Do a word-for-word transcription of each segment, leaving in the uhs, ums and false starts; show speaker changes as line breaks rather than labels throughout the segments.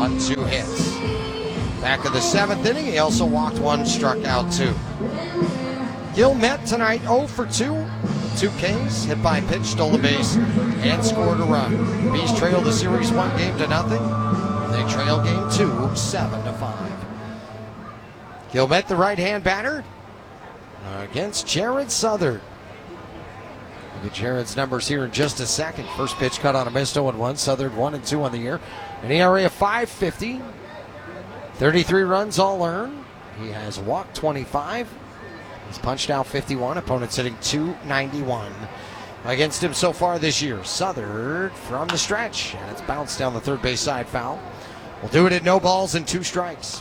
on two hits. Back of the seventh inning, he also walked one, struck out two. Guillemette tonight oh for two. Two Ks, hit by pitch, stole a base, and scored a run. Bees trailed the series one game to nothing. They trail game two, seven to five. Guillemette, the right-hand batter, against Jared Southard. Look at Jared's numbers here in just a second. First pitch cut on a missed oh and one. Southard one and two on the year. An E R A of five fifty. thirty-three runs all earned. He has walked twenty-five. He's punched out fifty-one. Opponents hitting two ninety-one against him so far this year. Southard from the stretch, and it's bounced down the third base side foul. We'll do it at no balls and two strikes.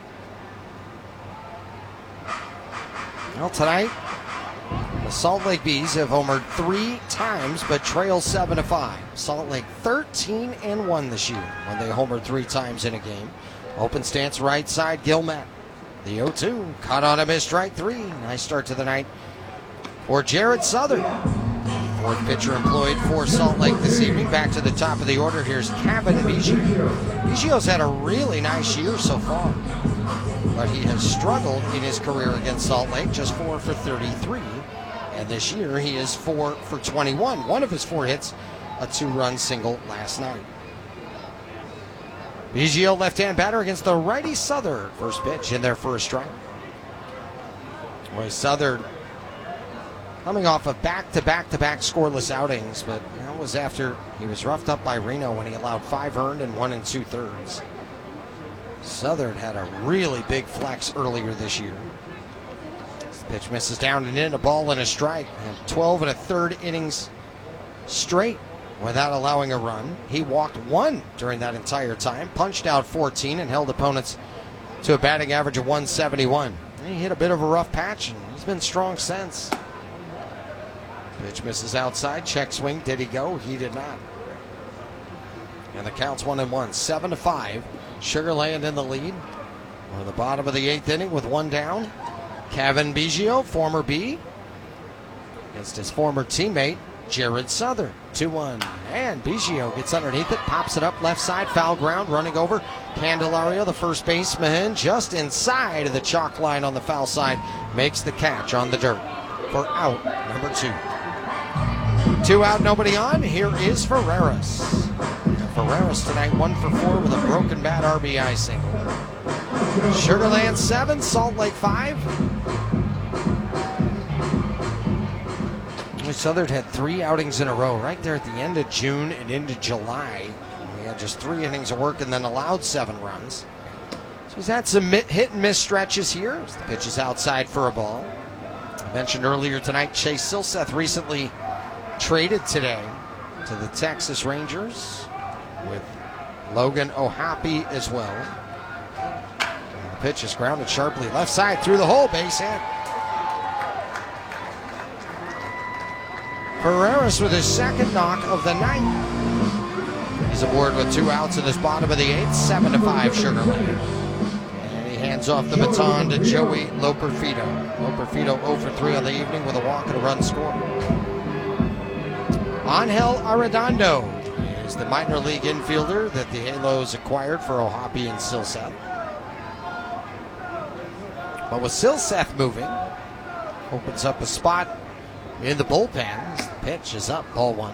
Well, tonight, the Salt Lake Bees have homered three times, but trail seven to five. Salt Lake thirteen and one this year when they homered three times in a game. Open stance right side, Guillemette. The oh two, caught on a missed strike three. Nice start to the night for Jared Southern. Fourth pitcher employed for Salt Lake this evening. Back to the top of the order, here's Cavan Biggio. Biggio's had a really nice year so far, but he has struggled in his career against Salt Lake, just four for thirty-three. And this year he is four for twenty-one. One of his four hits, a two-run single last night. Biggio, left-hand batter against the righty Southern. First pitch in there for a strike. Boy, Southern coming off of back-to-back-to-back scoreless outings, but that was after he was roughed up by Reno when he allowed five earned and one and two-thirds. Southern had a really big flex earlier this year. This pitch misses down and in, a ball and a strike. And twelve and a third innings straight without allowing a run. He walked one during that entire time, punched out fourteen, and held opponents to a batting average of one seventy-one. And he hit a bit of a rough patch, and he's been strong since. Pitch misses outside, check swing. Did he go? He did not. And the count's one and one, seven to five. Sugar Land in the lead. We're at the bottom of the eighth inning with one down. Cavan Biggio, former B, against his former teammate, Jared Southern. two one. And Biggio gets underneath it, pops it up left side, foul ground, running over. Candelario, the first baseman, just inside of the chalk line on the foul side, makes the catch on the dirt for out number two. Two out, nobody on. Here is Ferreras. Ferreras tonight, one for four with a broken bat R B I single. Sugar Land seven, Salt Lake five. Southern had three outings in a row right there at the end of June and into July. He had just three innings of work and then allowed seven runs. So he's had some hit and miss stretches here. The pitch is outside for a ball. I mentioned earlier tonight, Chase Silseth recently traded today to the Texas Rangers with Logan O'Hoppe as well. And the pitch is grounded sharply left side through the hole, base hit. Ferreras with his second knock of the night. He's aboard with two outs in this bottom of the eighth, seven to five Sugar Land. And he hands off the baton to Joey Loperfido. Loperfido oh for three on the evening with a walk and a run score. Angel Arredondo is the minor league infielder that the Halos acquired for O'Hoppe and Silseth. But with Silseth moving, opens up a spot in the bullpen. The pitch is up, ball one.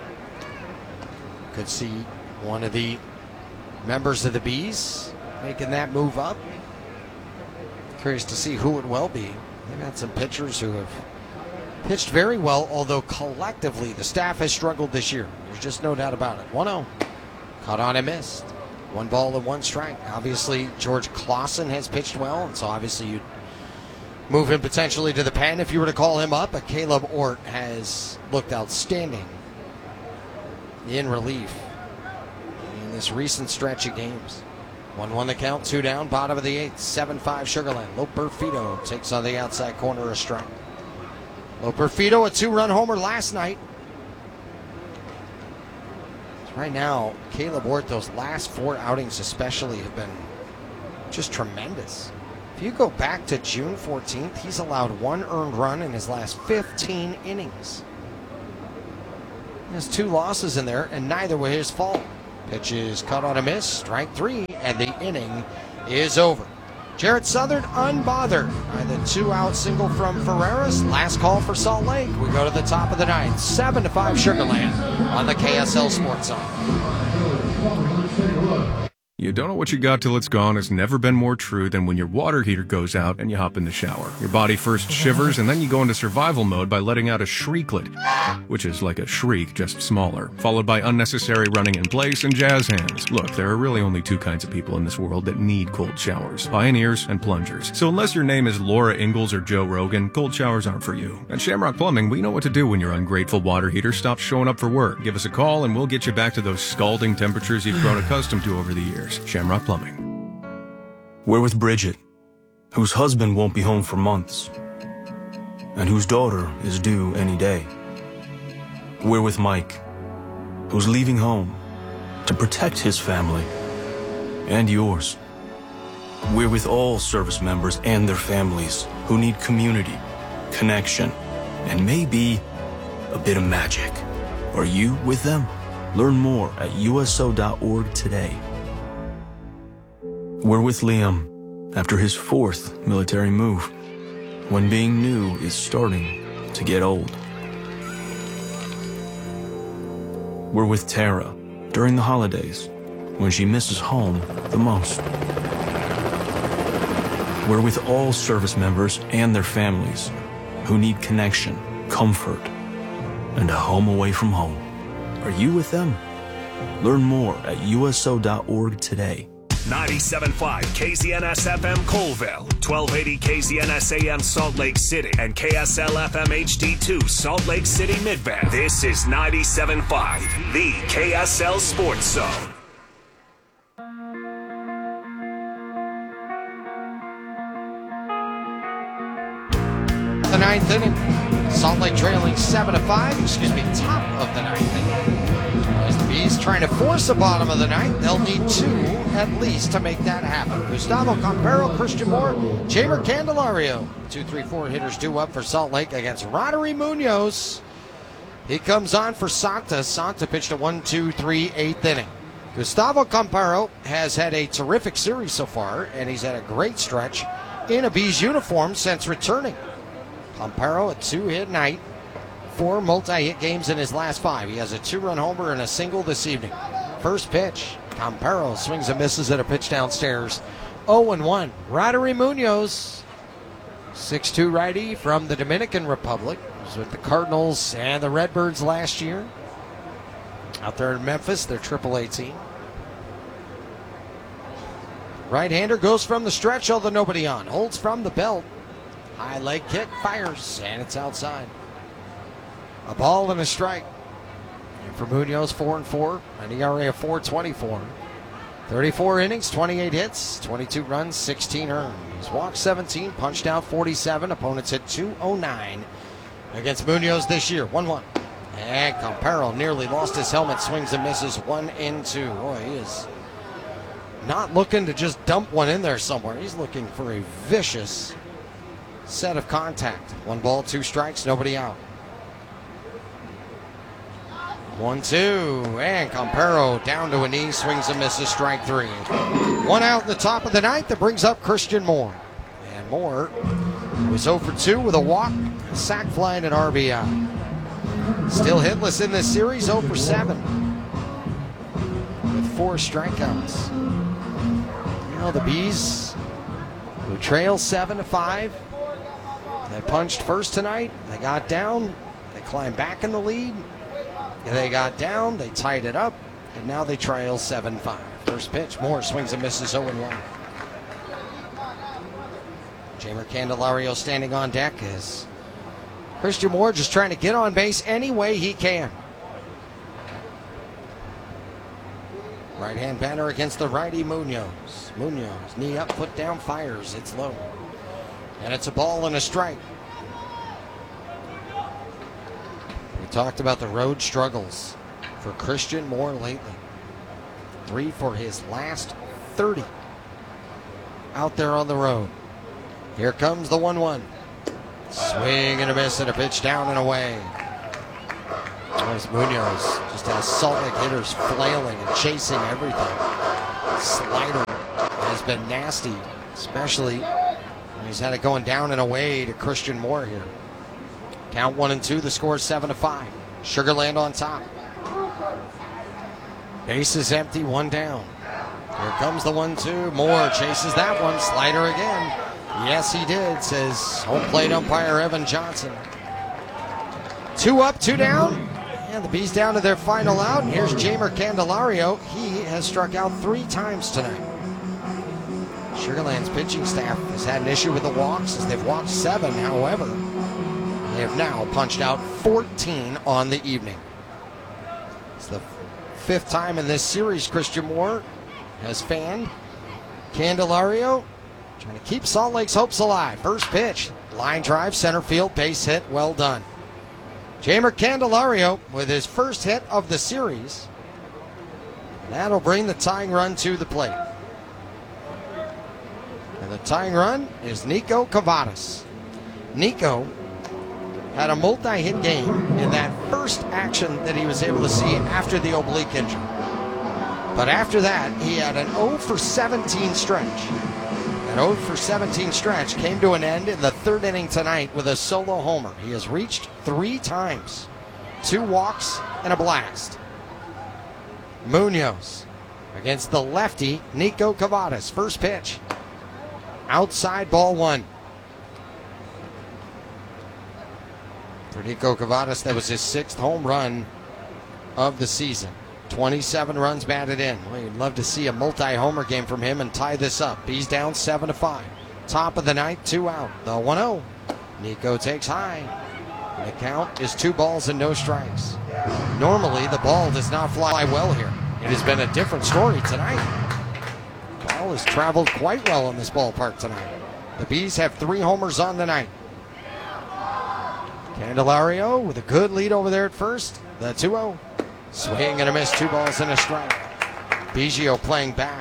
Could see one of the members of the Bees making that move up. Curious to see who it will be. They've had some pitchers who have pitched very well, although collectively the staff has struggled this year. There's just no doubt about it. one oh. Caught on and missed. One ball and one strike. Obviously, George Clausen has pitched well, and so obviously you'd move him potentially to the pen if you were to call him up. But Caleb Ort has looked outstanding in relief in this recent stretch of games. one one the count, two down, bottom of the eighth, seven five Sugar Land. Loperfido takes on the outside corner a strike. Loperfido, a two-run homer last night. Right now, Caleb Ort, those last four outings especially, have been just tremendous. If you go back to June fourteenth, he's allowed one earned run in his last fifteen innings. There's two losses in there, and neither were his fault. Pitch is cut on a miss, strike three, and the inning is over. Jarrett Southern unbothered by the two-out single from Ferreras. Last call for Salt Lake. We go to the top of the ninth, seven to five Sugarland on the K S L Sports Zone.
You don't know what you got till it's gone has never been more true than when your water heater goes out and you hop in the shower. Your body first shivers and then you go into survival mode by letting out a shrieklet, which is like a shriek, just smaller, followed by unnecessary running in place and jazz hands. Look, there are really only two kinds of people in this world that need cold showers, pioneers and plungers. So unless your name is Laura Ingalls or Joe Rogan, cold showers aren't for you. At Shamrock Plumbing, we know what to do when your ungrateful water heater stops showing up for work. Give us a call and we'll get you back to those scalding temperatures you've grown accustomed to over the years. Shamrock Plumbing.
We're with Bridget, whose husband won't be home for months, and whose daughter is due any day. We're with Mike, who's leaving home to protect his family and yours. We're with all service members and their families who need community, connection, and maybe a bit of magic. Are you with them? Learn more at U S O dot org today. We're with Liam after his fourth military move, when being new is starting to get old. We're with Tara during the holidays, when she misses home the most. We're with all service members and their families who need connection, comfort, and a home away from home. Are you with them? Learn more at U S O dot org today.
ninety-seven point five K Z N S F M Colville, twelve eighty K Z N S A M Salt Lake City, and K S L F M H D two Salt Lake City Midband. This is ninety-seven point five, the K S L Sports Zone.
The ninth inning, Salt Lake trailing seven to five. Excuse me, top of the ninth inning. As the Bees trying to force the bottom of the ninth, they'll need two at least to make that happen. Gustavo Campero, Christian Moore, Jamer Candelario. Two, three, four hitters due up for Salt Lake against Roderick Munoz. He comes on for Santa. Santa pitched a one, two, three, eighth inning. Gustavo Campero has had a terrific series so far, and he's had a great stretch in a Bees uniform since returning. Campero, a two-hit night, four multi-hit games in his last five. He has a two-run homer and a single this evening. First pitch, Campero swings and misses at a pitch downstairs. oh and one. Roderick Munoz, six two righty from the Dominican Republic. He was with the Cardinals and the Redbirds last year. Out there in Memphis, their triple A team. Right-hander goes from the stretch, although nobody on. Holds from the belt. High leg kick, fires, and it's outside. A ball and a strike. And for Munoz, four and four, an E R A of four twenty-four. thirty-four innings, twenty-eight hits, twenty-two runs, sixteen earned. He's walked seventeen, punched out forty-seven. Opponents hit two oh nine against Munoz this year. one one. And Campero nearly lost his helmet, swings and misses one and two. Boy, he is not looking to just dump one in there somewhere. He's looking for a vicious set of contact. One ball, two strikes, nobody out. One, two, and Campero down to a knee, swings and misses, strike three. One out in the top of the ninth that brings up Christian Moore. And Moore was oh for two with a walk, a sac fly, and an R B I. Still hitless in this series, oh for seven with four strikeouts. You know, the Bees, who trail seven to five, they punched first tonight. They got down. They climbed back in the lead. They got down. They tied it up. And now they trail seven five. First pitch, Moore swings and misses oh and one. Jamer Candelario standing on deck as Christian Moore just trying to get on base any way he can. Right-hand batter against the righty Munoz. Munoz, knee up, foot down, fires. It's low. And it's a ball and a strike. We talked about the road struggles for Christian Moore lately. Three for his last thirty out there on the road. Here comes the one one. Swing and a miss and a pitch down and away. As Munoz just has Salt Lake hitters flailing and chasing everything. Slider has been nasty, especially when he's had it going down and away to Christian Moore here. Count one and two, the score is seven to five. Sugar Land on top. Base is empty, one down. Here comes the one two. Moore chases that one. Slider again. Yes, he did, says home plate umpire Evan Johnson. Two up, two down. And the Bees down to their final out. Here's Jeimer Candelario. He has struck out three times tonight. Sugar Land's pitching staff has had an issue with the walks as they've walked seven. However, they have now punched out fourteen on the evening. It's the fifth time in this series Christian Moore has fanned. Candelario trying to keep Salt Lake's hopes alive. First pitch, line drive, center field, base hit, well done. Jeimer Candelario with his first hit of the series. That'll bring the tying run to the plate. And the tying run is Nico Cavadas. Nico had a multi-hit game in that first action that he was able to see after the oblique injury. But after that, he had an oh for seventeen stretch. That oh for seventeen stretch came to an end in the third inning tonight with a solo homer. He has reached three times. Two walks and a blast. Munoz against the lefty, Nico Cavadas. First pitch. Outside, ball one. For Nico Cavadas, that was his sixth home run of the season. twenty-seven runs batted in. Well, you'd love to see a multi-homer game from him and tie this up. Bees down seven to five. Top of the ninth, two out. The one oh. Nico takes high. And the count is two balls and no strikes. Normally, the ball does not fly well here. It has been a different story tonight. Ball has traveled quite well in this ballpark tonight. The Bees have three homers on the night. Candelario with a good lead over there at first. The two oh. Swing and a miss, two balls and a strike. Biggio playing back.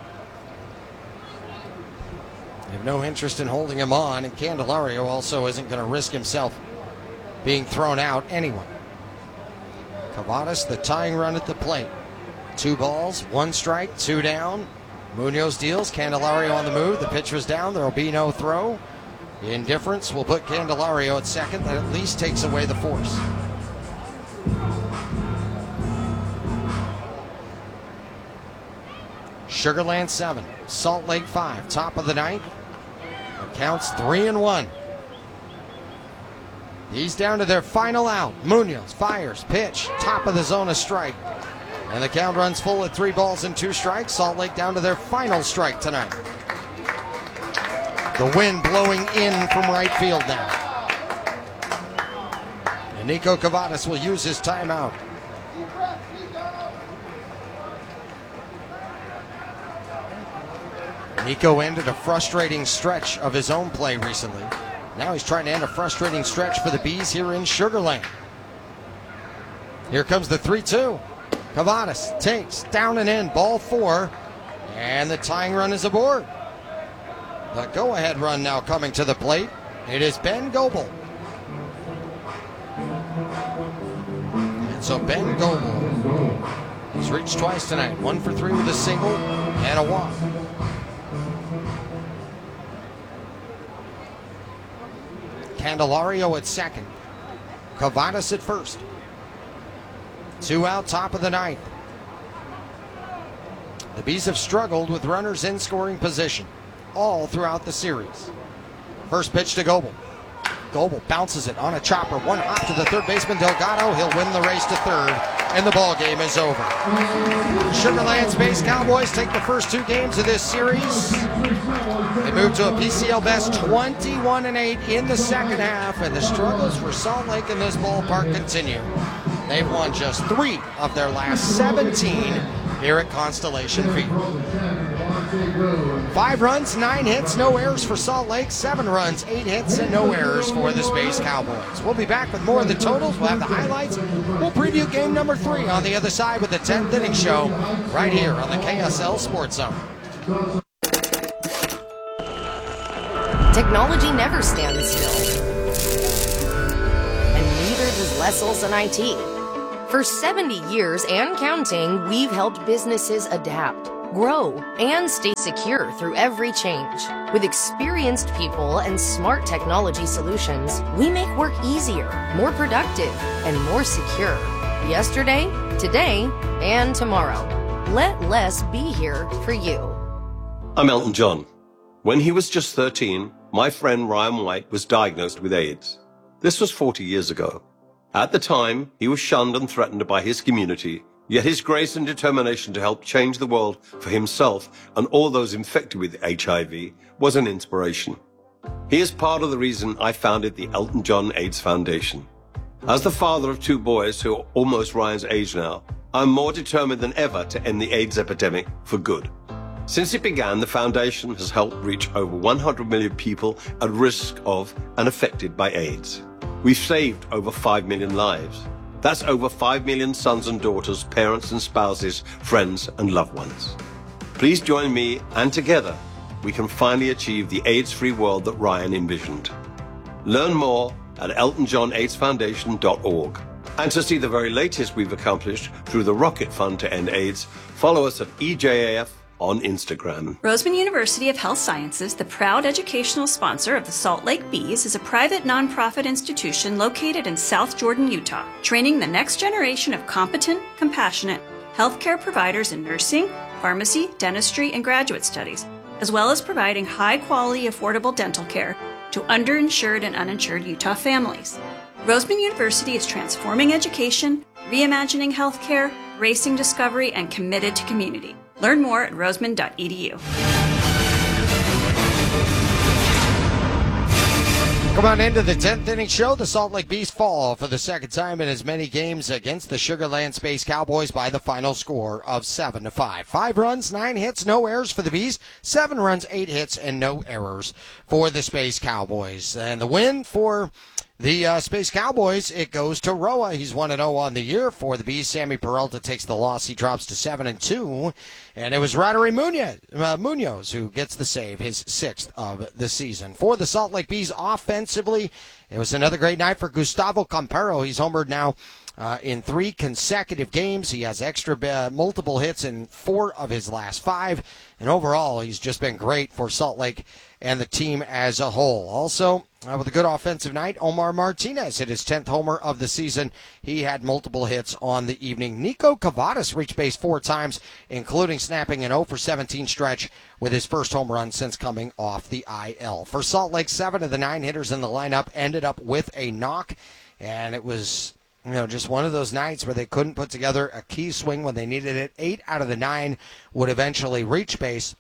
They have no interest in holding him on, and Candelario also isn't going to risk himself being thrown out anyway. Cavadas, the tying run at the plate. Two balls, one strike, two down. Munoz deals, Candelario on the move. The pitch was down, there will be no throw. Indifference will put Candelario at second. That at least takes away the force. Sugar Land seven, Salt Lake five, top of the ninth. It counts three and one. He's down to their final out. Munoz fires, pitch, top of the zone, a strike. And the count runs full at three balls and two strikes. Salt Lake down to their final strike tonight. The wind blowing in from right field now. And Nico Cavadas will use his timeout. Nico ended a frustrating stretch of his own play recently. Now he's trying to end a frustrating stretch for the Bees here in Sugar Land. Here comes the three two. Cavadas takes, down and in, ball four. And the tying run is aboard. The go-ahead run now coming to the plate. It is Ben Goebel. And so Ben Goebel has reached twice tonight. One for three with a single and a walk. Candelario at second. Cavadas at first. Two out, top of the ninth. The Bees have struggled with runners in scoring position all throughout the series. First pitch to Goebel. Goebel bounces it on a chopper. One hop to the third baseman, Delgado. He'll win the race to third, and the ball game is over. Sugar Land Space Cowboys take the first two games of this series. They move to a P C L best twenty-one and eight in the second half, and the struggles for Salt Lake in this ballpark continue. They've won just three of their last seventeen here at Constellation Field. Five runs, nine hits, no errors for Salt Lake. Seven runs, eight hits, and no errors for the Space Cowboys. We'll be back with more of the totals. We'll have the highlights. We'll preview game number three on the other side with the tenth inning show right here on the K S L Sports Zone.
Technology never stands still. And neither does Les Olson I T. For seventy years and counting, we've helped businesses adapt, grow, and stay secure through every change. With experienced people and smart technology solutions, we make work easier, more productive, and more secure. Yesterday, today, and tomorrow. Let less be here for you.
I'm Elton John. When he was just thirteen, my friend Ryan White was diagnosed with AIDS. This was forty years ago. At the time, he was shunned and threatened by his community, yet his grace and determination to help change the world for himself and all those infected with H I V was an inspiration. He is part of the reason I founded the Elton John AIDS Foundation. As the father of two boys who are almost Ryan's age now, I'm more determined than ever to end the AIDS epidemic for good. Since it began, the foundation has helped reach over one hundred million people at risk of and affected by AIDS. We've saved over five million lives. That's over five million sons and daughters, parents and spouses, friends and loved ones. Please join me, and together we can finally achieve the AIDS-free world that Ryan envisioned. Learn more at elton john aids foundation dot org. And to see the very latest we've accomplished through the Rocket Fund to End AIDS, follow us at E J A F on Instagram.
Roseman University of Health Sciences, the proud educational sponsor of the Salt Lake Bees, is a private nonprofit institution located in South Jordan, Utah, training the next generation of competent, compassionate healthcare providers in nursing, pharmacy, dentistry, and graduate studies, as well as providing high-quality, affordable dental care to underinsured and uninsured Utah families. Roseman University is transforming education, reimagining healthcare, racing discovery, and committed to community. Learn more at roseman dot e d u.
Come on into the tenth inning show. The Salt Lake Bees fall for the second time in as many games against the Sugar Land Space Cowboys by the final score of seven to five. Five runs, nine hits, no errors for the Bees. Seven runs, eight hits, and no errors for the Space Cowboys. And the win for the uh, Space Cowboys, it goes to Roa. He's one and oh on the year for the Bees. Sammy Peralta takes the loss. He drops to seven and two. And it was Roderick Munoz, uh, Munoz who gets the save, his sixth of the season. For the Salt Lake Bees offensively, it was another great night for Gustavo Campero. He's homered now uh, in three consecutive games. He has extra uh, multiple hits in four of his last five. And overall, he's just been great for Salt Lake and the team as a whole. Also, uh, with a good offensive night, Omar Martinez hit his tenth homer of the season. He had multiple hits on the evening. Nico Cavadas reached base four times, including snapping an oh for seventeen stretch with his first home run since coming off the I L. For Salt Lake, seven of the nine hitters in the lineup ended up with a knock, and it was, you know, just one of those nights where they couldn't put together a key swing when they needed it. Eight out of the nine would eventually reach base,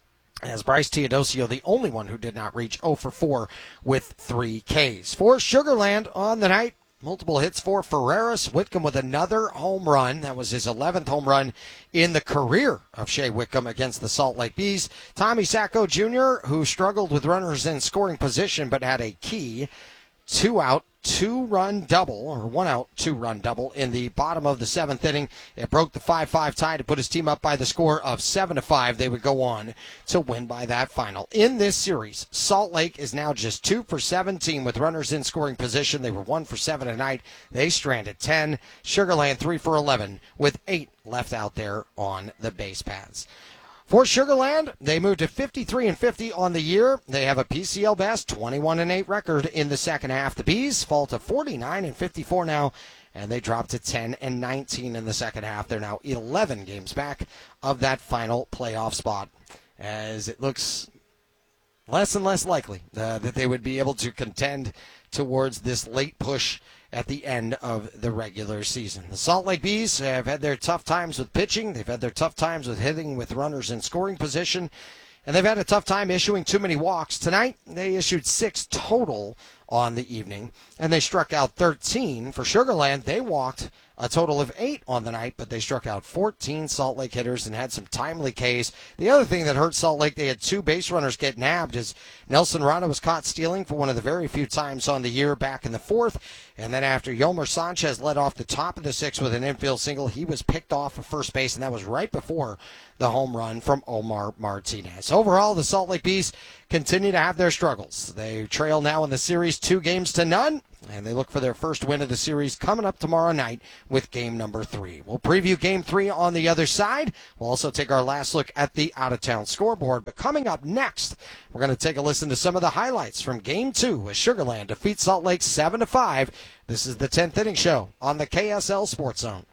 as Bryce Teodosio, the only one who did not reach, oh for four with three Ks. For Sugar Land on the night, multiple hits for Ferreras. Whitcomb with another home run. That was his eleventh home run in the career of Shea Whitcomb against the Salt Lake Bees. Tommy Sacco Junior, who struggled with runners in scoring position but had a key two-out, two-run double, or one-out, two-run double in the bottom of the seventh inning. It broke the five five tie to put his team up by the score of seven to five. They would go on to win by that final. In this series, Salt Lake is now just two for seventeen with runners in scoring position. They were one for seven tonight. They stranded ten. Sugar Land three for eleven with eight left out there on the base paths. For Sugar Land, they moved to fifty-three and fifty on the year. They have a P C L best twenty-one and eight record in the second half. The Bees fall to forty-nine and fifty-four now, and they drop to ten and nineteen in the second half. They're now eleven games back of that final playoff spot, as it looks less and less likely uh, that they would be able to contend towards this late push at the end of the regular season. The Salt Lake Bees have had their tough times with pitching. They've had their tough times with hitting with runners in scoring position. And they've had a tough time issuing too many walks. Tonight, they issued six total on the evening, and they struck out thirteen. For Sugar Land, they walked a total of eight on the night, but they struck out fourteen Salt Lake hitters and had some timely Ks. The other thing that hurt Salt Lake, they had two base runners get nabbed, as Nelson Rada was caught stealing for one of the very few times on the year back in the fourth. And then after Yomer Sanchez led off the top of the sixth with an infield single, he was picked off of first base, and that was right before the home run from Omar Martinez. Overall, the Salt Lake Bees continue to have their struggles. They trail now in the series series two games to none, and they look for their first win of the series coming up tomorrow night with game number three. We'll preview game three on the other side. We'll also take our last look at the out-of-town scoreboard. But coming up next, we're going to take a listen to some of the highlights from game two as Sugar Land defeats Salt Lake seven to five. This is the tenth inning show on the K S L Sports Zone.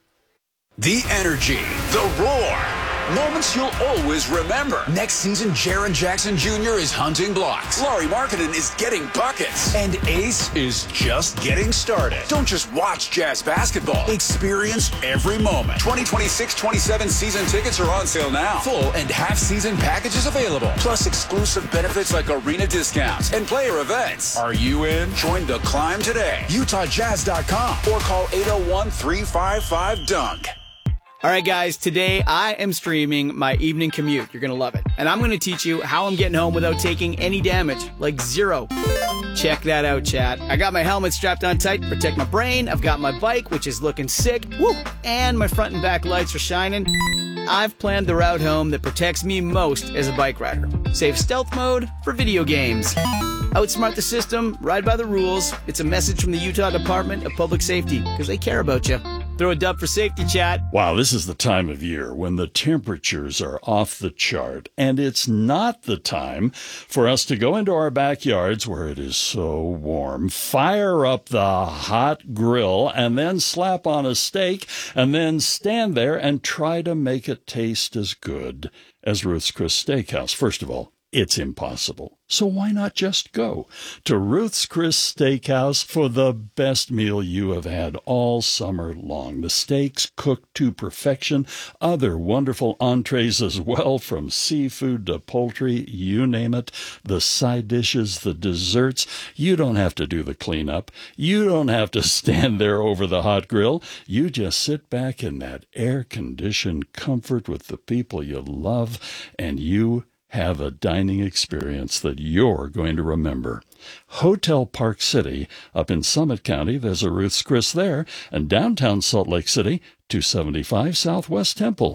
The energy, the roar, moments you'll always remember. Next season, Jaren Jackson Junior is hunting blocks. Laurie Markkinen is getting buckets. And Ace is just getting started. Don't just watch Jazz basketball. Experience every moment. twenty twenty-six twenty-seven season tickets are on sale now. Full and half-season packages available. Plus exclusive benefits like arena discounts and player events. Are you in? Join the climb today. Utah Jazz dot com or call eight oh one, three five five, dunk.
All right, guys, today I am streaming my evening commute. You're going to love it. And I'm going to teach you how I'm getting home without taking any damage, like zero. Check that out, chat. I got my helmet strapped on tight to protect my brain. I've got my bike, which is looking sick. Woo! And my front and back lights are shining. I've planned the route home that protects me most as a bike rider. Save stealth mode for video games. Outsmart the system, ride by the rules. It's a message from the Utah Department of Public Safety, because they care about you. Throw a dub for safety, chat.
Wow, this is the time of year when the temperatures are off the chart, and it's not the time for us to go into our backyards where it is so warm, fire up the hot grill, and then slap on a steak, and then stand there and try to make it taste as good as Ruth's Chris Steakhouse. First of all, it's impossible. So why not just go to Ruth's Chris Steakhouse for the best meal you have had all summer long? The steaks cooked to perfection, other wonderful entrees as well, from seafood to poultry, you name it, the side dishes, the desserts. You don't have to do the cleanup. You don't have to stand there over the hot grill. You just sit back in that air-conditioned comfort with the people you love, and you have a dining experience that you're going to remember. Hotel Park City up in Summit County, there's a Ruth's Chris there, and downtown Salt Lake City, two seventy-five Southwest Temple.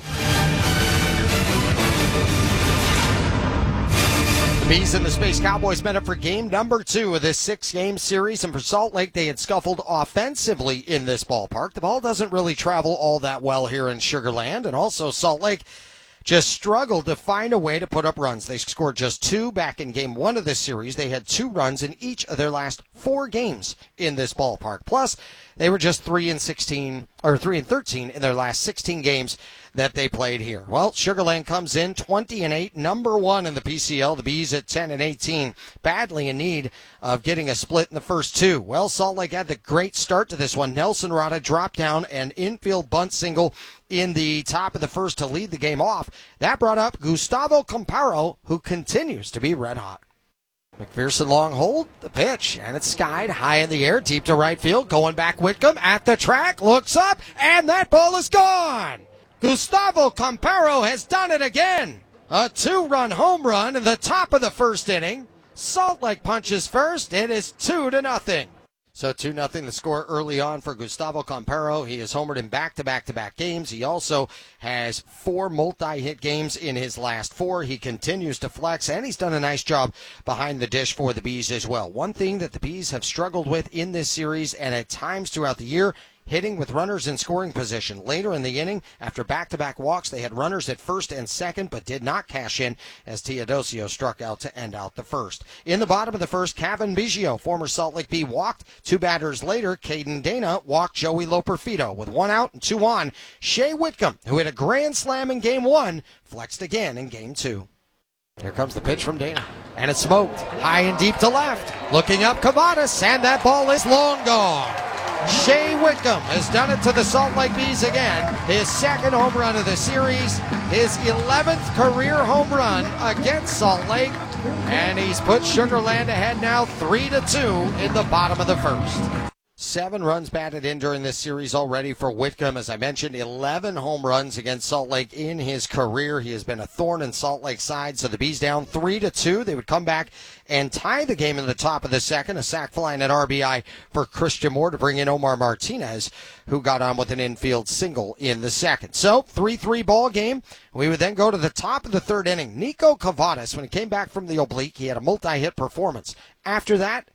The Bees and the Space Cowboys met up for game number two of this six-game series, and for Salt Lake, they had scuffled offensively in this ballpark. The ball doesn't really travel all that well here in Sugar Land, and also Salt Lake just struggled to find a way to put up runs. They scored just two back in game one of this series. They had two runs in each of their last four games in this ballpark. Plus, they were just three and sixteen or three and thirteen in their last sixteen games that they played here. Well, Sugar Land comes in twenty and eight, number one in the P C L. The Bees at ten and eighteen, badly in need of getting a split in the first two. Well, Salt Lake had the great start to this one. Nelson Rada dropped down an infield bunt single in the top of the first to lead the game off. That brought up Gustavo Comparo, who continues to be red hot. McPherson long hold, the pitch, and it's skied high in the air, deep to right field. Going back, Whitcomb at the track, looks up, and that ball is gone. Gustavo Comparo has done it again. A two-run home run in the top of the first inning. Salt Lake punches first. It is two to nothing. So two nothing the score early on for Gustavo Comparo. He has homered in back-to-back-to-back games. He also has four multi-hit games in his last four. He continues to flex, and he's done a nice job behind the dish for the Bees as well. One thing that the Bees have struggled with in this series and at times throughout the year, hitting with runners in scoring position. Later in the inning, after back-to-back walks, they had runners at first and second, but did not cash in as Teodosio struck out to end out the first. In the bottom of the first, Kevin Biggio, former Salt Lake Bee, walked. Two batters later, Caden Dana walked Joey Loperfido. With one out and two on, Shea Whitcomb, who hit a grand slam in game one, flexed again in game two. Here comes the pitch from Dana, and it's smoked high and deep to left. Looking up, Cavadas, and that ball is long gone. Shea Whitcomb has done it to the Salt Lake Bees again. His second home run of the series, his eleventh career home run against Salt Lake, and he's put Sugar Land ahead now three to two in the bottom of the first. Seven runs batted in during this series already for Whitcomb. As I mentioned, eleven home runs against Salt Lake in his career. He has been a thorn in Salt Lake's side. So the Bees down three to two. They would come back and tie the game in the top of the second. A sac fly and an R B I for Christian Moore to bring in Omar Martinez, who got on with an infield single in the second. So three three ball game. We would then go to the top of the third inning. Nico Cavadas, when he came back from the oblique, he had a multi-hit performance. After that,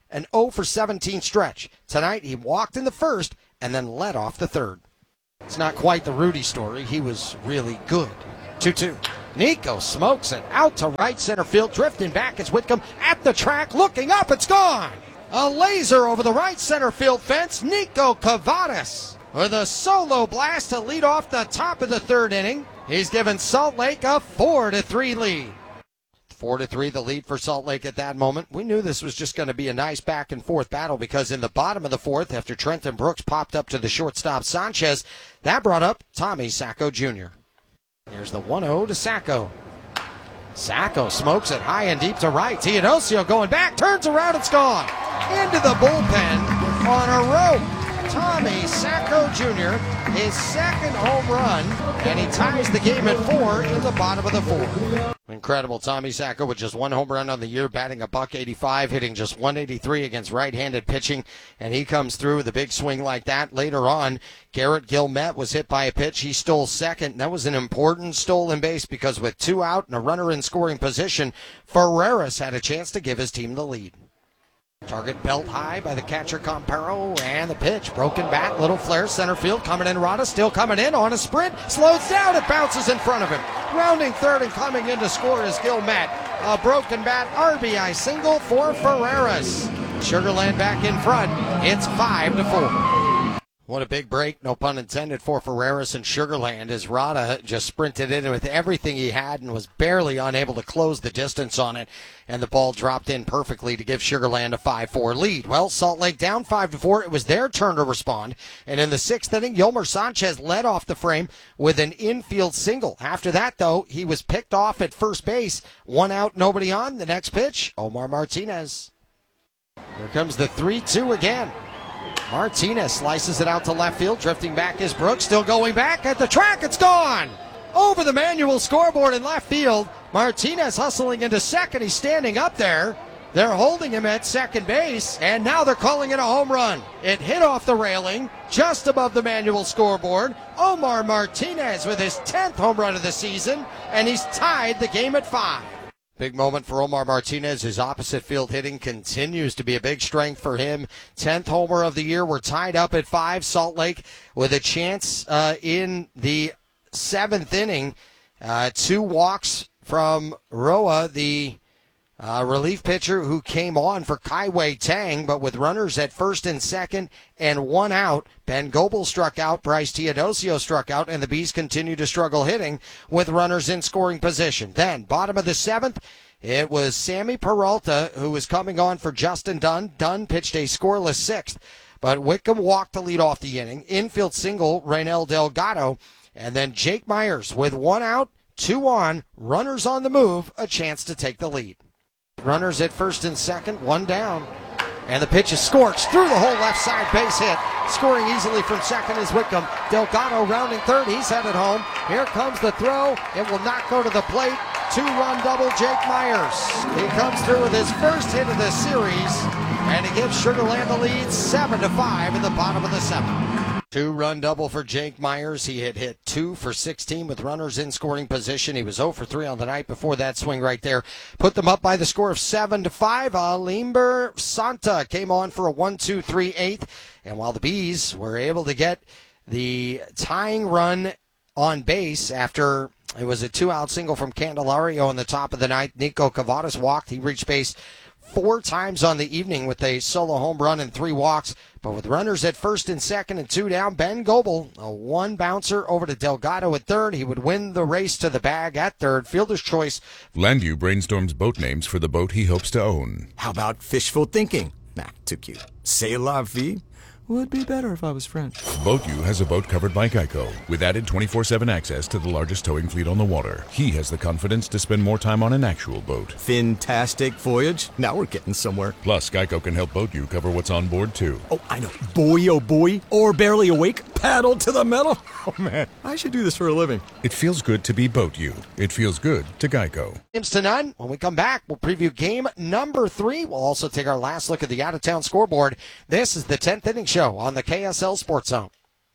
an oh for seventeen stretch. Tonight, he walked in the first and then led off the third. It's not quite the Rudy story. He was really good. two two. Nico smokes it out to right center field. Drifting back is Whitcomb at the track. Looking up, it's gone. A laser over the right center field fence. Nico Cavadas with a solo blast to lead off the top of the third inning. He's given Salt Lake a four to three lead. four to three the lead for Salt Lake at that moment. We knew this was just going to be a nice back and forth battle because in the bottom of the fourth, after Trenton Brooks popped up to the shortstop Sanchez, that brought up Tommy Sacco Junior Here's the one oh to Sacco. Sacco smokes it high and deep to right. Teodosio going back, turns around, it's gone. Into the bullpen on a rope. Tommy Sacco Junior, his second home run, and he ties the game at four in the bottom of the fourth. Incredible. Tommy Sacco with just one home run on the year, batting a buck eighty-five, hitting just one eighty-three against right-handed pitching, and he comes through with a big swing like that. Later on, Garrett Gilmet was hit by a pitch. He stole second. That was an important stolen base because with two out and a runner in scoring position, Ferreras had a chance to give his team the lead. Target belt high by the catcher Campero, and the pitch, broken bat, little flare, center field, coming in Rada, still coming in on a sprint, slows down, it bounces in front of him. Rounding third and coming in to score is Gilmet. A broken bat, R B I single for Ferreras. Sugarland back in front, it's five to four. What a big break, no pun intended, for Ferreras and Sugarland as Rada just sprinted in with everything he had and was barely unable to close the distance on it, and the ball dropped in perfectly to give Sugarland a five four lead. Well, Salt Lake down five to four. It was their turn to respond, and in the sixth inning, Yolmer Sanchez led off the frame with an infield single. After that, though, he was picked off at first base. One out, nobody on. The next pitch, Omar Martinez. Here comes the three two again. Martinez slices it out to left field. Drifting back is Brooks. Still going back at the track. It's gone. Over the manual scoreboard in left field. Martinez hustling into second. He's standing up there. They're holding him at second base, and now they're calling it a home run. It hit off the railing just above the manual scoreboard. Omar Martinez with his tenth home run of the season, and he's tied the game at five. Big moment for Omar Martinez. His opposite field hitting continues to be a big strength for him. tenth homer of the year. We're tied up at five. Salt Lake with a chance uh, in the seventh inning. Uh, two walks from Roa, the uh, relief pitcher who came on for Kaiwei Tang, but with runners at first and second and one out, Ben Goebel struck out, Bryce Teodosio struck out, and the Bees continue to struggle hitting with runners in scoring position. Then, bottom of the seventh, it was Sammy Peralta who was coming on for Justin Dunn. Dunn pitched a scoreless sixth, but Whitcomb walked to lead off the inning. Infield single, Raynel Delgado, and then Jake Myers with one out, two on, runners on the move, a chance to take the lead. Runners at first and second, one down. And the pitch is scorched through the whole left side base hit. Scoring easily from second is Whitcomb. Delgado rounding third. He's headed home. Here comes the throw. It will not go to the plate. Two-run double, Jake Myers. He comes through with his first hit of the series, and he gives Sugarland the lead seven to five in the bottom of the seventh. Two-run double for Jake Myers. He had hit two for sixteen with runners in scoring position. He was oh for three on the night before that swing right there. Put them up by the score of seven to five. Alimber Santa came on for a one two three eighth. And while the Bees were able to get the tying run on base after it was a two-out single from Candelario in the top of the ninth, Nico Cavadas walked. He reached base four times on the evening with a solo home run and three walks. But with runners at first and second and two down, Ben Goebel, a one bouncer over to Delgado at third. He would win the race to the bag at third. Fielder's choice.
Landview brainstorms boat names for the boat he hopes to own.
How about fishful thinking? Nah, too cute. C'est la vie. Would be better if I was French.
BoatU has a boat covered by Geico, with added twenty-four seven access to the largest towing fleet on the water. He has the confidence to spend more time on an actual boat.
Fantastic voyage. Now we're getting somewhere.
Plus, Geico can help BoatU cover what's on board, too.
Oh, I know. Boy, oh boy. Or barely awake. Paddle to the metal. Oh, man. I should do this for a living.
It feels good to be BoatU. It feels good to Geico.
Games to none. When we come back, we'll preview game number three. We'll also take our last look at the out-of-town scoreboard. This is the tenth inning show on the K S L Sports Zone.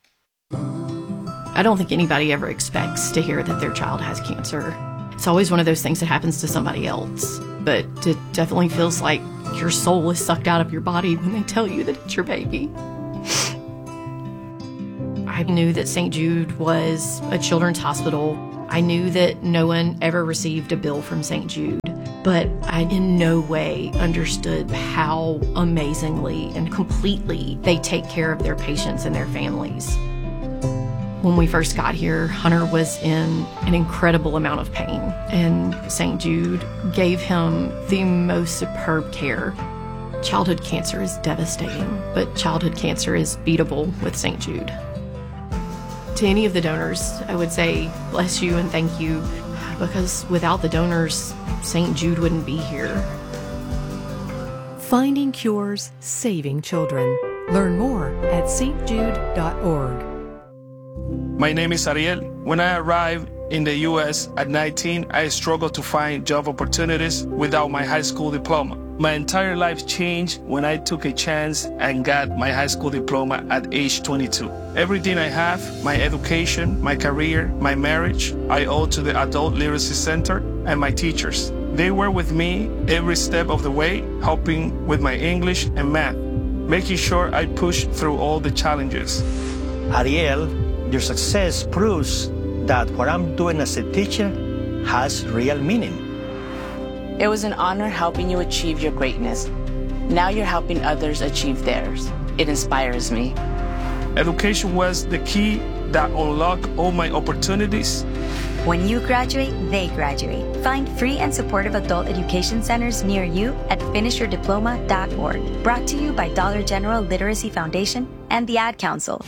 I don't think anybody ever expects to hear that their child has cancer. It's always one of those things that happens to somebody else. But it definitely feels like your soul is sucked out of your body when they tell you that it's your baby. I knew that Saint Jude was a children's hospital. I knew that no one ever received a bill from Saint Jude, but I in no way understood how amazingly and completely they take care of their patients and their families. When we first got here, Hunter was in an incredible amount of pain, and Saint Jude gave him the most superb care. Childhood cancer is devastating, but childhood cancer is beatable with Saint Jude. To any of the donors, I would say bless you and thank you, because without the donors, Saint Jude wouldn't be here.
Finding cures, saving children. Learn more at s t jude dot org.
My name is Ariel. When I arrived in the U S at nineteen, I struggled to find job opportunities without my high school diploma. My entire life changed when I took a chance and got my high school diploma at age twenty-two. Everything I have, my education, my career, my marriage, I owe to the Adult Literacy Center and my teachers. They were with me every step of the way, helping with my English and math, making sure I pushed through all the challenges.
Ariel, your success proves that what I'm doing as a teacher has real meaning.
It was an honor helping you achieve your greatness. Now you're helping others achieve theirs. It inspires me.
Education was the key that unlocked all my opportunities.
When you graduate, they graduate. Find free and supportive adult education centers near you at finish your diploma dot org. Brought to you by Dollar General Literacy Foundation and the Ad Council.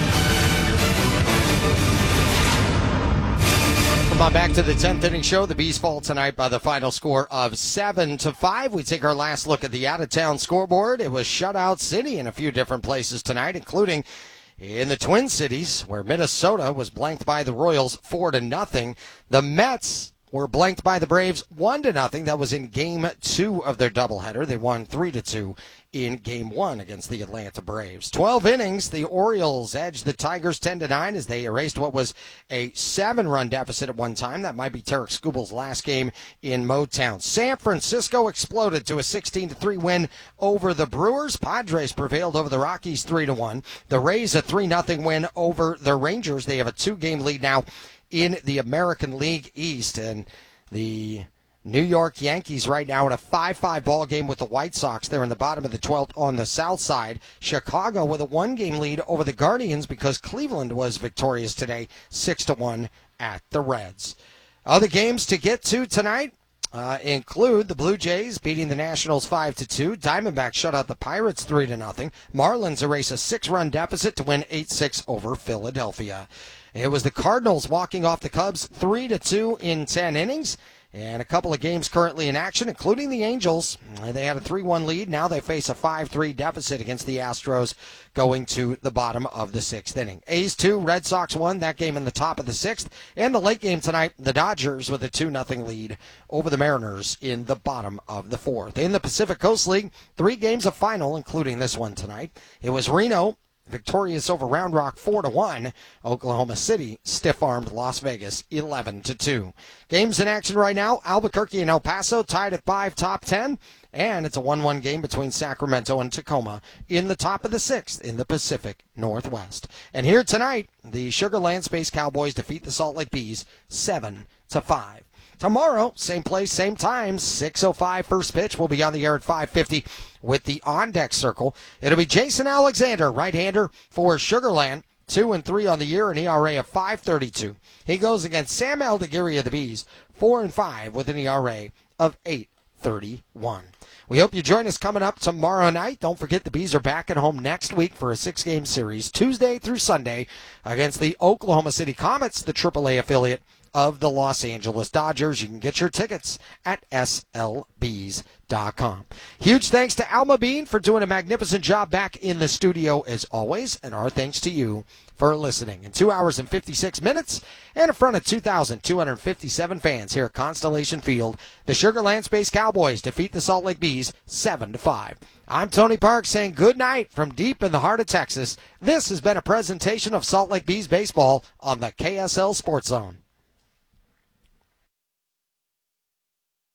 Come on back to the tenth inning show. The Bees fall tonight by the final score of seven to five. We take our last look at the out-of-town scoreboard. It was shutout city in a few different places tonight, including in the Twin Cities, where Minnesota was blanked by the Royals four to nothing. The Mets were blanked by the Braves one to nothing. That was in game two of their doubleheader. They won three to two in game one against the Atlanta Braves. twelve innings, the Orioles edged the Tigers ten to nine as they erased what was a seven-run deficit at one time. That might be Tarek Skubal's last game in Motown. San Francisco exploded to a sixteen to three win over the Brewers. Padres prevailed over the Rockies three to one. The Rays a three nothing win over the Rangers. They have a two-game lead now in the American League East, and the New York Yankees right now in a five five ball game with the White Sox. They're in the bottom of the twelfth on the south side. Chicago with a one-game lead over the Guardians because Cleveland was victorious today, six to one at the Reds. Other games to get to tonight uh, include the Blue Jays beating the Nationals five to two. Diamondbacks shut out the Pirates three to nothing. Marlins erase a six-run deficit to win eight six over Philadelphia. It was the Cardinals walking off the Cubs three to two in ten innings. And a couple of games currently in action, including the Angels. They had a three one lead. Now they face a five three deficit against the Astros going to the bottom of the sixth inning. A's two, Red Sox one. That game in the top of the sixth. And the late game tonight, the Dodgers with a two nothing lead over the Mariners in the bottom of the fourth. In the Pacific Coast League, three games of final, including this one tonight. It was Reno victorious over Round Rock four to one. Oklahoma City stiff-armed Las Vegas eleven to two. Games in action right now. Albuquerque and El Paso tied at five, top ten. And it's a one one game between Sacramento and Tacoma in the top of the sixth in the Pacific Northwest. And here tonight, the Sugar Land Space Cowboys defeat the Salt Lake Bees seven to five. Tomorrow, same place, same time, six oh five first pitch. We'll be on the air at five fifty with the on-deck circle. It'll be Jason Alexander, right-hander for Sugar Land, two and three on the year, an E R A of five thirty-two. He goes against Sam Aldegiri of the Bees, four and five with an E R A of eight thirty-one. We hope you join us coming up tomorrow night. Don't forget the Bees are back at home next week for a six-game series, Tuesday through Sunday, against the Oklahoma City Comets, the triple A affiliate of the Los Angeles Dodgers. You can get your tickets at S L Bees dot com. Huge thanks to Alma Bean for doing a magnificent job back in the studio as always, and our thanks to you for listening. In two hours and fifty-six minutes, and in front of two thousand two hundred fifty-seven fans here at Constellation Field, the Sugar Land Space Cowboys defeat the Salt Lake Bees seven to five. I'm Tony Park saying good night from deep in the heart of Texas. This has been a presentation of Salt Lake Bees baseball on the K S L Sports Zone.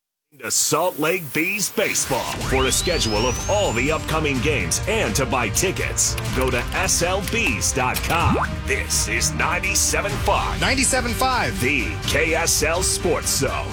Salt Lake Bees Baseball. For a schedule of all the upcoming games and to buy tickets, go to S L Bees dot com. This is ninety-seven point five.
ninety-seven point five.
The K S L Sports Zone.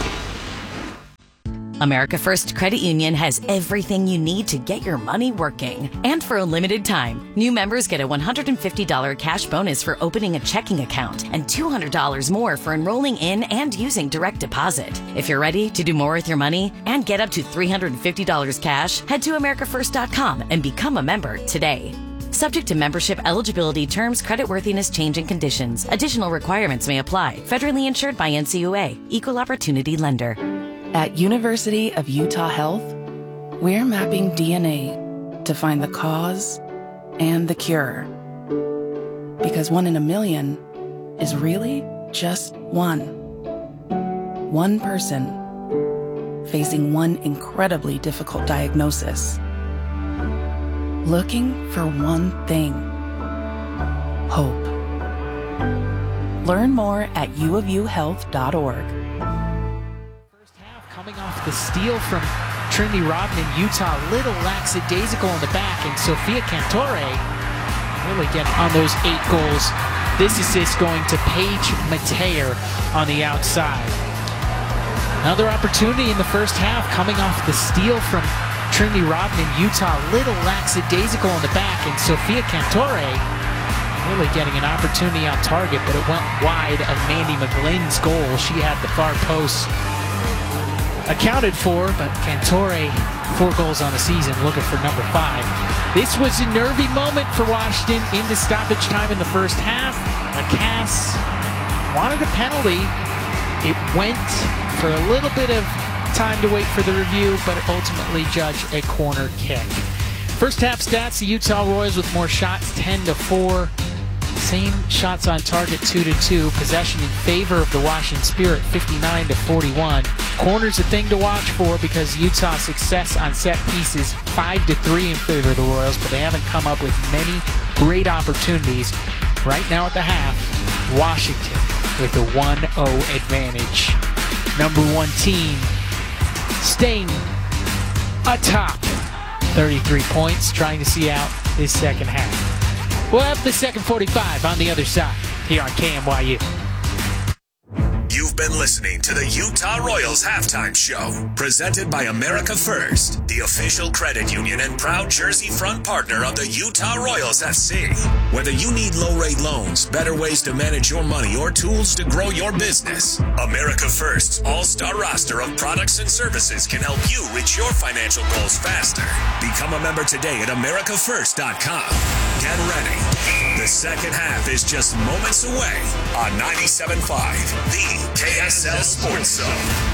America First Credit Union has everything you need to get your money working. And for a limited time, new members get a one hundred fifty dollars cash bonus for opening a checking account and two hundred dollars more for enrolling in and using direct deposit. If you're ready to do more with your money and get up to three hundred fifty dollars cash, head to America First dot com and become a member today. Subject to membership, eligibility, terms, creditworthiness, change, and conditions. Additional requirements may apply. Federally insured by N C U A. Equal Opportunity Lender.
At University of Utah Health, we're mapping D N A to find the cause and the cure. Because one in a million is really just one. One person facing one incredibly difficult diagnosis. Looking for one thing. Hope. Learn more at u of u health dot org.
Coming off the steal from Trinity Rodman in Utah, little lackadaisical in the back, and Sofia Cantore really getting on those eight goals. This assist going to Paige Mateer on the outside. Another opportunity in the first half coming off the steal from Trinity Rodman in Utah, little lackadaisical in the back, and Sofia Cantore really getting an opportunity on target, but it went wide of Mandy McGlynn's goal. She had the far post accounted for, but Cantore, four goals on the season, looking for number five. This was a nervy moment for Washington into stoppage time in the first half. Cass wanted a penalty. It went for a little bit of time to wait for the review, but ultimately judged a corner kick. First half stats, the Utah Royals with more shots, ten to four. Same shots on target, two to two. Possession in favor of the Washington Spirit, fifty-nine to forty-one. Corner's a thing to watch for because Utah's success on set pieces, five to three in favor of the Royals, but they haven't come up with many great opportunities. Right now at the half, Washington with a one oh advantage. Number one team staying atop thirty-three points, trying to see out this second half. We'll have the second forty-five on the other side here on K M Y U.
You've been listening to the Utah Royals Halftime Show, presented by America First, the official credit union and proud jersey front partner of the Utah Royals F C. Whether you need low-rate loans, better ways to manage your money, or tools to grow your business, America First's all-star roster of products and services can help you reach your financial goals faster. Become a member today at America First dot com. Get ready. The second half is just moments away on ninety-seven point five, the K S L Sports Zone.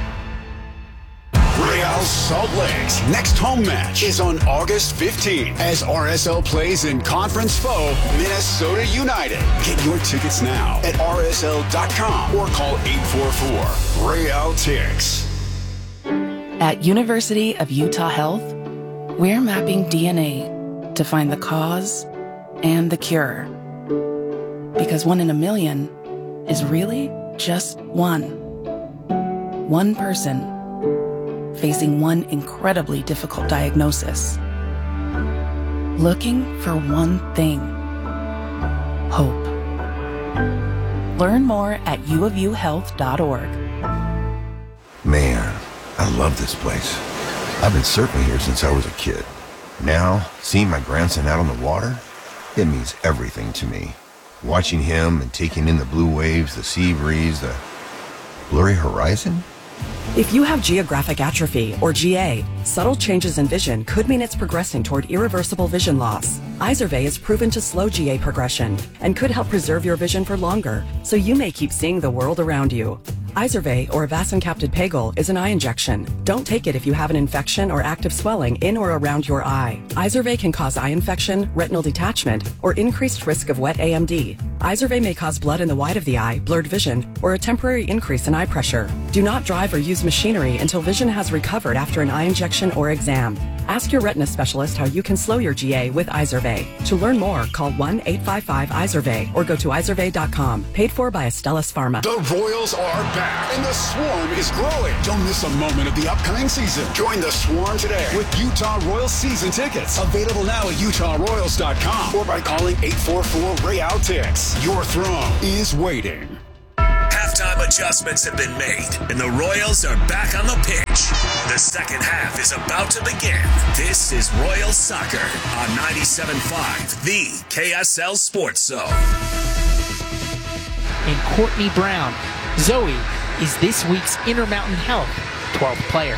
Real Salt Lake's next home match is on August fifteenth as R S L plays in conference foe Minnesota United. Get your tickets now at R S L dot com or call eight four four Real Tix.
At University of Utah Health, we're mapping D N A to find the cause and the cure. Because one in a million is really just one. One person facing one incredibly difficult diagnosis. Looking for one thing. Hope. Learn more at u of u health dot org.
Man, I love this place. I've been surfing here since I was a kid. Now, seeing my grandson out on the water, it means everything to me. Watching him and taking in the blue waves, the sea breeze, the blurry horizon.
If you have geographic atrophy, or G A, subtle changes in vision could mean it's progressing toward irreversible vision loss. Izervay is proven to slow G A progression and could help preserve your vision for longer, so you may keep seeing the world around you. Izervay, or vasoconstricted Pagel, is an eye injection. Don't take it if you have an infection or active swelling in or around your eye. Izervay can cause eye infection, retinal detachment, or increased risk of wet A M D. Izervay may cause blood in the white of the eye, blurred vision, or a temporary increase in eye pressure. Do not drive or use machinery until vision has recovered after an eye injection or exam. Ask your retina specialist how you can slow your G A with Izervay. To learn more, call one eight five five Izervay or go to izervay dot com. Paid for by Astellas Pharma.
The Royals are back, and the Swarm is growing. Don't miss a moment of the upcoming season. Join the Swarm today with Utah Royals season tickets. Available now at utah royals dot com or by calling eight four four Real Tix. Your throne is waiting.
Halftime adjustments have been made, and the Royals are back on the pitch. The second half is about to begin. This is Royals Soccer on ninety-seven point five, the K S L Sports Zone.
And Courtney Brown. Zoe is this week's Intermountain Health twelfth player.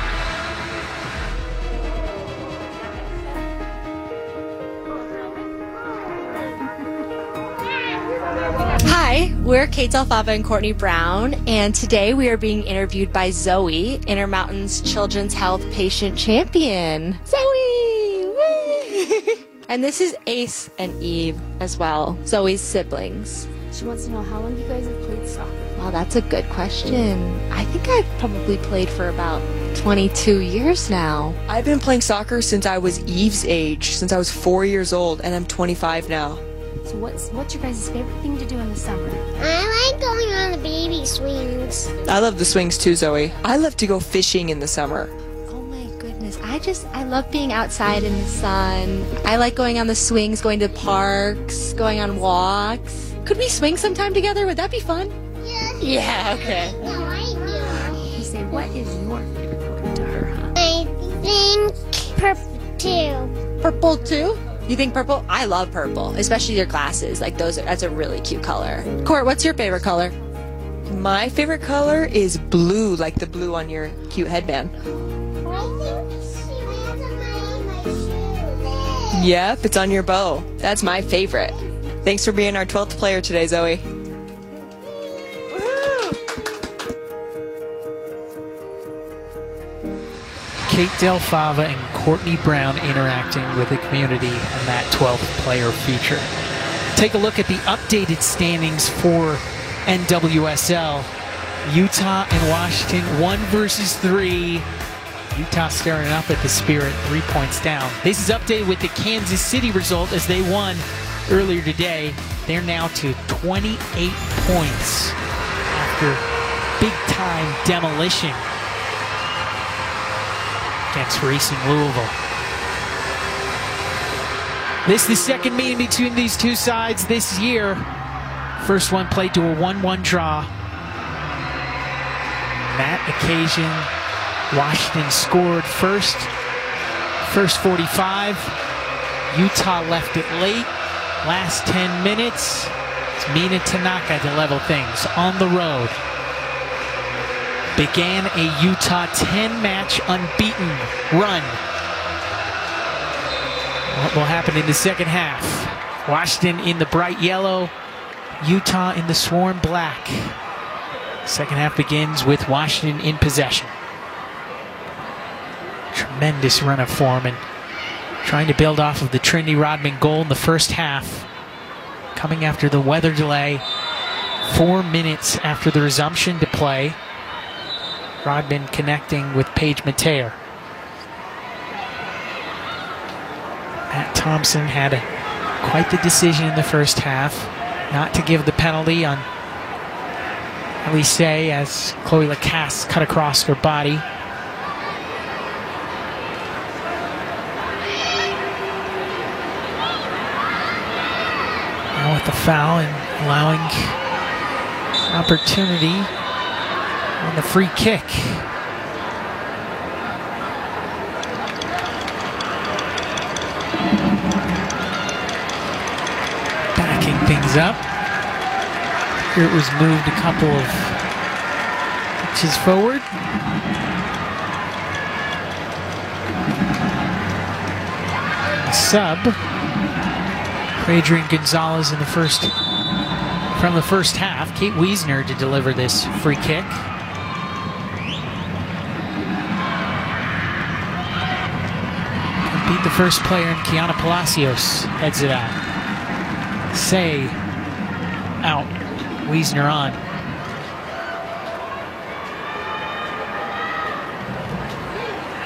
Hi, we're Kate Delfava and Courtney Brown, and today we are being interviewed by Zoe, Intermountain's Children's Health Patient Champion. Zoe! Woo! And this is Ace and Eve as well, Zoe's siblings. She wants to know how long you guys have played soccer. Well, that's a good question. I think I've probably played for about twenty-two years now.
I've been playing soccer since I was Eve's age, since I was four years old, and I'm twenty-five now.
So what's what's your guys' favorite thing to do in the summer?
I like going on the baby swings.
I love the swings too, Zoe. I love to go fishing in the summer.
Oh my goodness. I just, I love being outside in the sun. I like going on the swings, going to parks, going on walks. Could we swing sometime together? Would that be fun?
Yeah.
Yeah, okay.
No, I do.
You say, what is your favorite color to her, huh?
I think purple too.
Purple too? You think purple? I love purple, especially your glasses. Like those, are, that's a really cute color. Court, what's your favorite color?
My favorite color is blue, like the blue on your cute headband.
I think she went on my, my shoe.
Yep, it's on your bow. That's my favorite. Thanks for being our twelfth player today, Zoe.
Kate Delfava and Courtney Brown interacting with the community in that twelfth player feature. Take a look at the updated standings for N W S L. Utah and Washington, one versus three. Utah staring up at the Spirit, three points down. This is updated with the Kansas City result as they won earlier today. They're now to twenty-eight points after big-time demolition against Racing Louisville. This is the second meeting between these two sides this year. First one played to a one one draw. On that occasion, Washington scored first. First forty-five. Utah left it late. Last ten minutes, it's Mina Tanaka to level things on the road. Began a Utah ten-match unbeaten run. What will happen in the second half? Washington in the bright yellow, Utah in the swarm black. Second half begins with Washington in possession. Tremendous run of form and trying to build off of the Trinity Rodman goal in the first half. Coming after the weather delay, four minutes after the resumption to play. Rodman connecting with Paige Mateer. Matt Thompson had a, quite the decision in the first half not to give the penalty on Elise as Chloe Lacasse cut across her body. Now with the foul and allowing opportunity on the free kick. Backing things up. Here it was moved a couple of inches forward. Sub. Adrian Gonzalez in the first, from the first half. Kate Wiesner to deliver this free kick. Beat the first player, and Kiana Palacios heads it out. Say out. Wiesner on.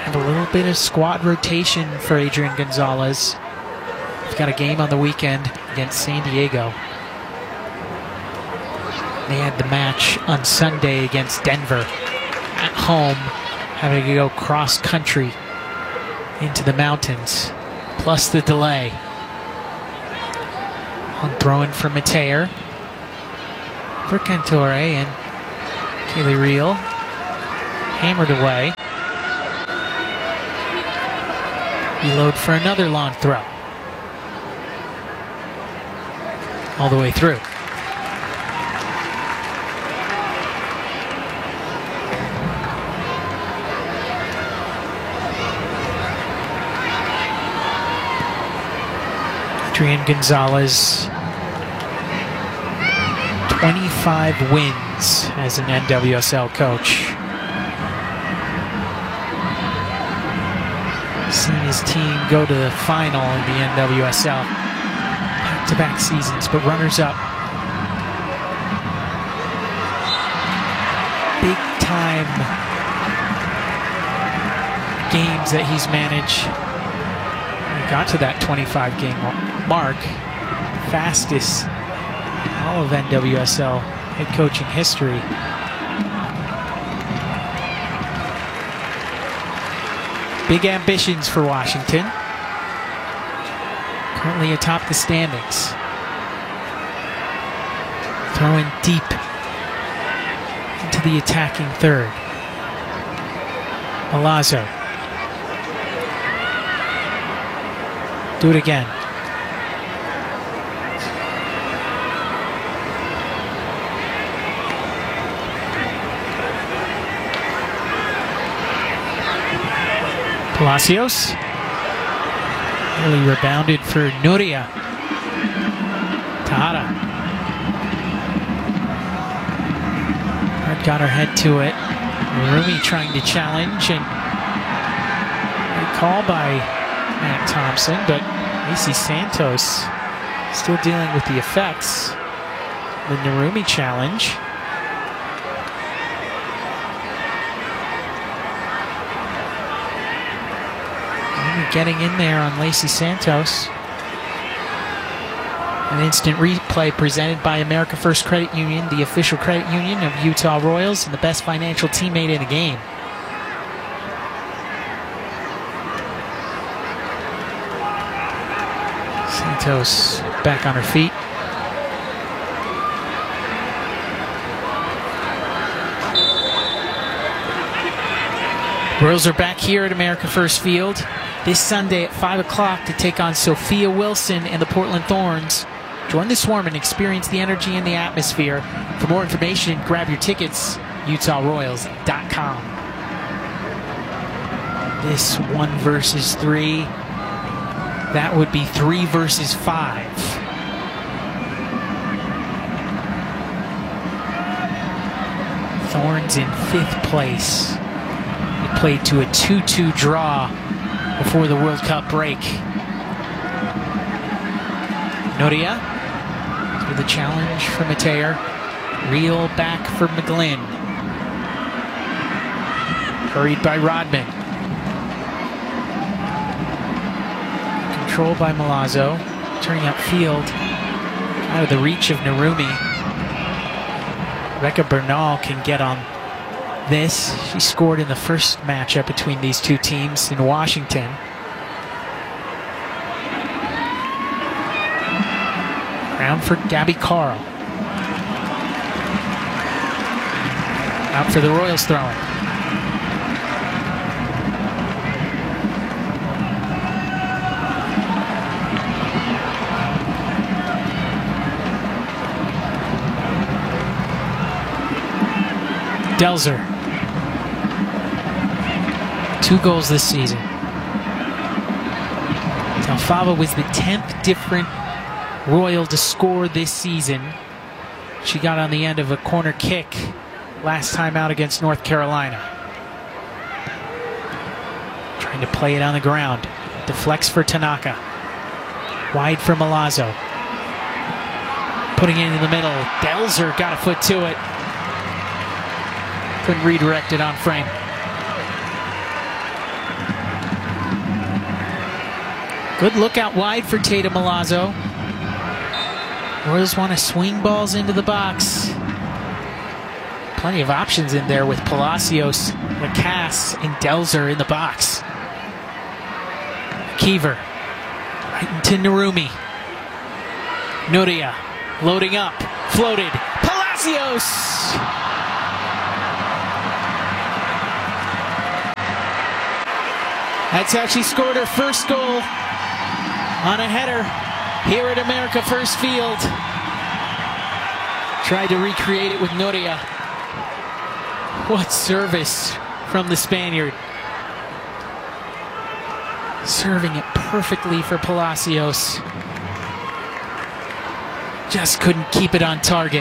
have a little bit of squad rotation for Adrian Gonzalez. He's got a game on the weekend against San Diego. They had the match on Sunday against Denver at home, having to go cross country into the mountains, plus the delay. On throwing for Mateer, for Cantore, and Kaylee Reel hammered away. Reload for another long throw. All the way through. Adrian Gonzalez, twenty-five wins as an N W S L coach. Seen his team go to the final in the N W S L. Back-to-back seasons, but runners-up. Big-time games that he's managed. He got to that twenty-five game mark. Fastest all of N W S L head coaching history. Big ambitions for Washington. Currently atop the standings. Throwing deep into the attacking third. Milazzo. Do it again. Palacios. Really rebounded for Nuria. Tahara. Hard got her head to it. Rumi trying to challenge, and a call by Matt Thompson, but Lacey Santos still dealing with the effects of the Narumi challenge. Getting in there on Lacey Santos. An instant replay presented by America First Credit Union, the official credit union of Utah Royals and the best financial teammate in the game. Santos back on her feet. Royals are back here at America First Field this Sunday at five o'clock to take on Sophia Wilson and the Portland Thorns. Join the Swarm and experience the energy and the atmosphere. For more information, grab your tickets, Utah Royals dot com. This one versus three, that would be three versus five. Thorns in fifth place. They played to a two two draw before the World Cup break. Noria with a challenge for Mateer. Reel back for McGlynn. Hurried by Rodman. Controlled by Milazzo. Turning upfield. Out of the reach of Narumi. Rebecca Bernal can get on this. She scored in the first matchup between these two teams in Washington. Round for Gabby Carl. Out for the Royals throwing. Delzer. Two goals this season. Talfava was the tenth different Royal to score this season. She got on the end of a corner kick last time out against North Carolina. Trying to play it on the ground. Deflects for Tanaka. Wide for Milazzo. Putting it in the middle. Delzer got a foot to it. Couldn't redirect it on frame. Good look out wide for Tatum Milazzo. Royals want to swing balls into the box. Plenty of options in there with Palacios, Lacasse, and Delzer in the box. Kiever, right into Narumi. Nuria, loading up, floated. Palacios! That's how she scored her first goal on a header here at America First Field. Tried to recreate it with Nuria. What service from the Spaniard. Serving it perfectly for Palacios. Just couldn't keep it on target.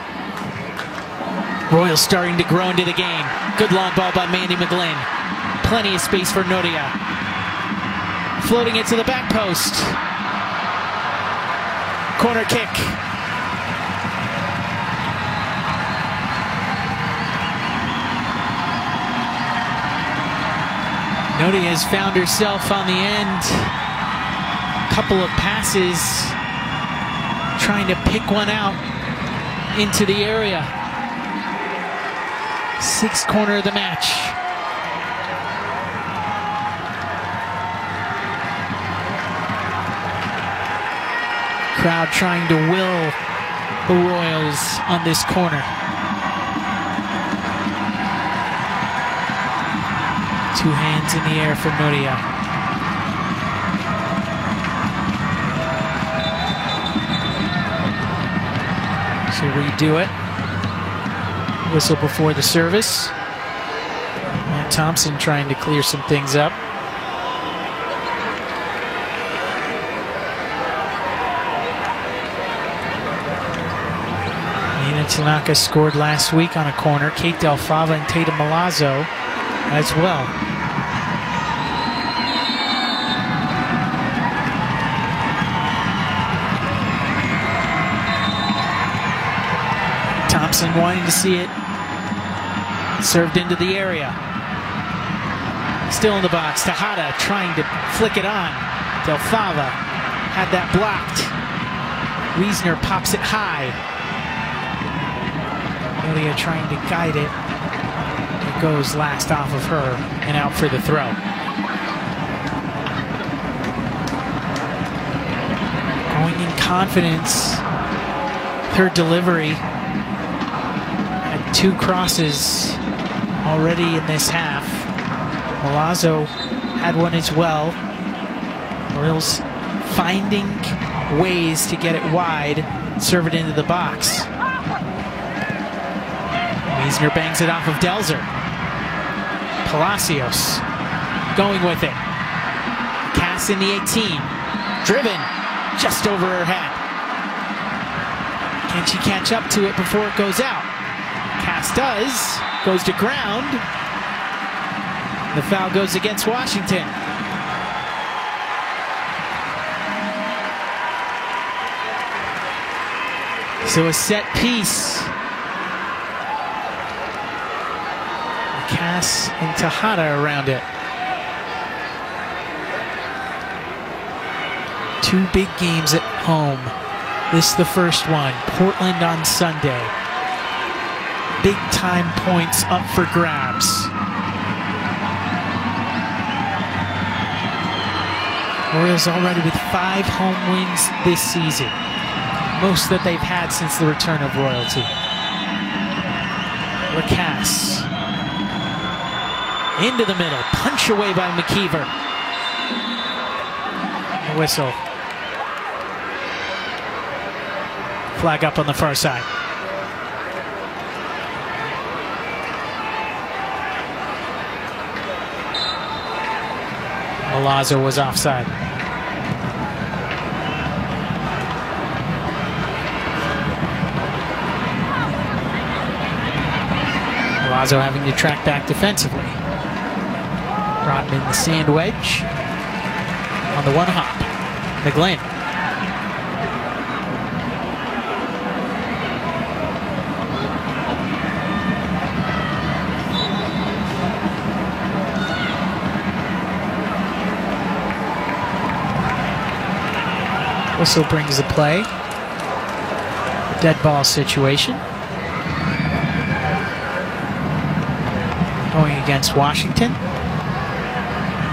Royals starting to grow into the game. Good long ball by Mandy McGlynn. Plenty of space for Nuria. Floating it to the back post. Corner kick. Nuria has found herself on the end. Couple of passes. Trying to pick one out into the area. Sixth corner of the match. Crowd trying to will the Royals on this corner. Two hands in the air for Nuria. So redo it. Whistle before the service. Matt Thompson trying to clear some things up. Nina Tanaka scored last week on a corner. Kate Del Fava and Tatum Milazzo as well. Thompson wanting to see it served into the area. Still in the box. Tejada trying to flick it on. Del Fava had that blocked. Wiesner pops it high. Nuria trying to guide it. It goes last off of her and out for the throw. Going in confidence. Third delivery. Had two crosses already in this half. Milazzo had one as well. Royals finding ways to get it wide, serve it into the box. Wiesner bangs it off of Delzer. Palacios going with it. Cass in the eighteen. Driven just over her head. Can she catch up to it before it goes out? Cass does. Goes to ground. The foul goes against Washington. So a set piece. Cass and Tejada around it. Two big games at home. This is the first one. Portland on Sunday. Big time points up for grabs. Royals already with five home wins this season. Most that they've had since the return of royalty. Lacasse. Into the middle. Punch away by McKeever. The whistle. Flag up on the far side. Milazzo was offside. Milazzo having to track back defensively. Rodman the sand wedge on the one hop. McGlynn. Whistle brings the play. Dead ball situation. Going against Washington.